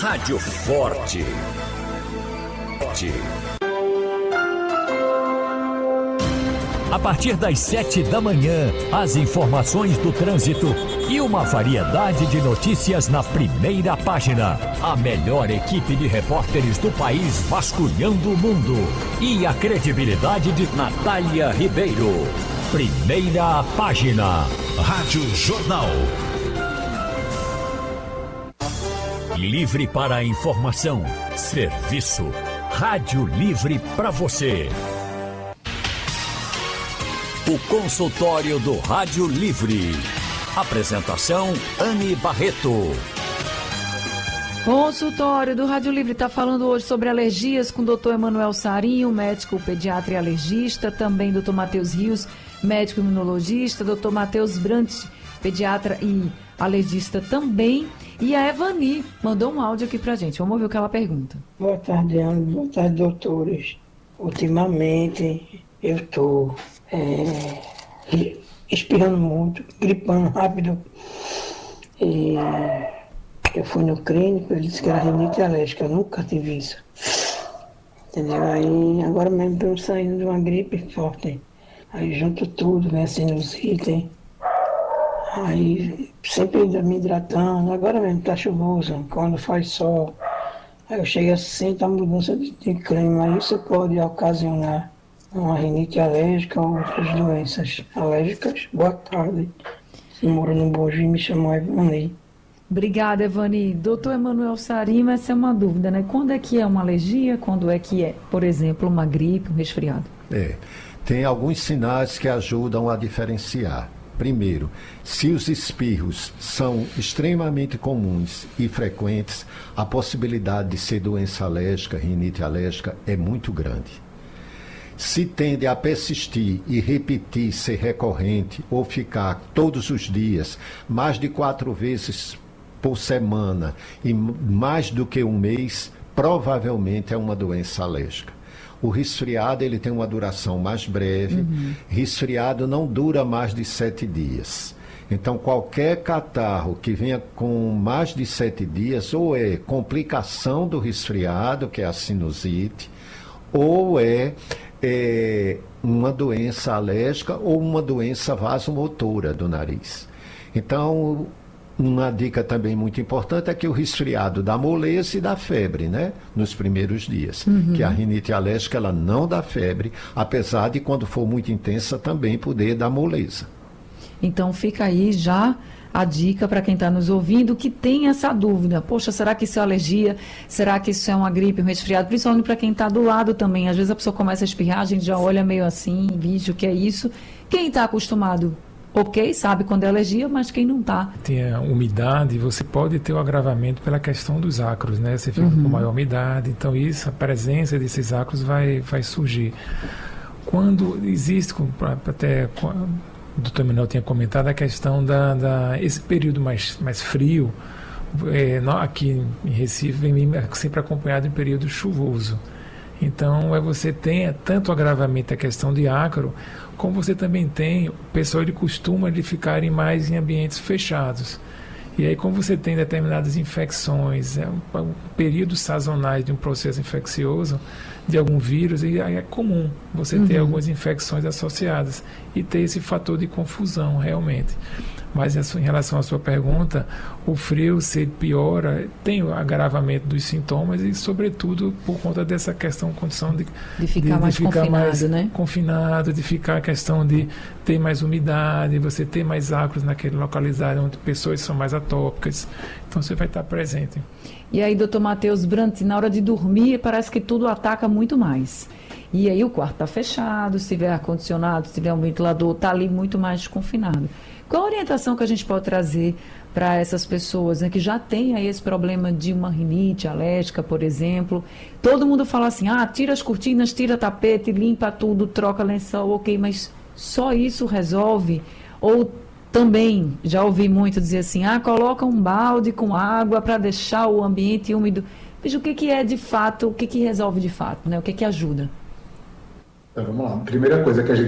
Rádio Forte. A partir das 7 da manhã, as informações do trânsito e uma variedade de notícias na primeira página. A melhor equipe de repórteres do país vasculhando o mundo. E a credibilidade de Natália Ribeiro. Primeira página. Rádio Jornal. Livre para a informação. Serviço. Rádio Livre para você. O consultório do Rádio Livre. Apresentação, Anne Barreto. Consultório do Rádio Livre está falando hoje sobre alergias com o Dr. Emanuel Sarinho, médico pediatra e alergista, também Dr. Matheus Rios, médico imunologista, Dr. Matheus Brandt, pediatra e alergista também, e a Evani mandou um áudio aqui pra gente. Vamos ouvir o que ela pergunta. Boa tarde, Ana. Boa tarde, doutores. Ultimamente eu estou espirrando muito, gripando rápido. E eu fui no clínico, ele disse que era rinite alérgica, eu nunca tive isso. Entendeu? Aí agora mesmo estou saindo de uma gripe forte. Aí junto tudo, né, sinusite. Aí sempre ainda me hidratando, agora mesmo tá chuvoso, quando faz sol. Aí eu chego assim, a mudança de clima, isso pode ocasionar uma rinite alérgica ou outras doenças alérgicas. Boa tarde. Eu moro no Mogi, me chamo Evani. Obrigada, Evani. Doutor Emanuel Sarinho, essa é uma dúvida, né? Quando é que é uma alergia? Quando é que é, por exemplo, uma gripe, um resfriado? Tem alguns sinais que ajudam a diferenciar. Primeiro, se os espirros são extremamente comuns e frequentes, a possibilidade de ser doença alérgica, rinite alérgica, é muito grande. Se tende a persistir e repetir, ser recorrente ou ficar todos os dias, mais de 4 vezes por semana e mais do que um mês, provavelmente é uma doença alérgica. O resfriado ele tem uma duração mais breve. Resfriado não dura mais de 7 dias. Então, qualquer catarro que venha com mais de 7 dias, ou é complicação do resfriado, que é a sinusite, ou é uma doença alérgica ou uma doença vasomotora do nariz. Então, uma dica também muito importante é que o resfriado dá moleza e dá febre, né? Nos primeiros dias. Que a rinite alérgica, ela não dá febre, apesar de, quando for muito intensa, também poder dar moleza. Então fica aí já a dica para quem está nos ouvindo que tem essa dúvida. Poxa, será que isso é alergia? Será que isso é uma gripe, um resfriado? Principalmente para quem está do lado também. Às vezes a pessoa começa a espirrar, a gente já olha meio assim, bicho, o que é isso? Quem está acostumado, ok, sabe quando é alergia, mas quem não está. Tem a umidade, você pode ter o agravamento pela questão dos ácaros, né? Você fica com maior umidade, então isso, a presença desses ácaros vai surgir. Quando existe, até o doutor Emanuel tinha comentado, a questão esse período mais frio, aqui em Recife, vem sempre acompanhado de período chuvoso. Então, você tem tanto agravamento a questão de ácaro, como você também tem, o pessoal ele costuma de ficarem mais em ambientes fechados. E aí, como você tem determinadas infecções, períodos sazonais de um processo infeccioso, de algum vírus, e aí é comum você ter algumas infecções associadas e ter esse fator de confusão, realmente. Mas em relação à sua pergunta, o frio, se piora, tem o agravamento dos sintomas e, sobretudo, por conta dessa condição de ficar mais confinado, né? Confinado, de ficar a questão de ter mais umidade, você ter mais ácaros naquele localidade onde pessoas são mais atópicas. Então, você vai estar presente. E aí, doutor Matheus Brandt, na hora de dormir, parece que tudo ataca muito mais. E aí o quarto está fechado, se tiver ar-condicionado, se tiver um ventilador, está ali muito mais confinado. Qual a orientação que a gente pode trazer para essas pessoas, né, que já têm aí esse problema de uma rinite alérgica, por exemplo? Todo mundo fala assim, tira as cortinas, tira tapete, limpa tudo, troca lençol, ok, mas só isso resolve? Ou também, já ouvi muito dizer assim, coloca um balde com água para deixar o ambiente úmido. Veja, o que é de fato, o que resolve de fato, né? O que ajuda? Então, vamos lá. A primeira coisa que a gente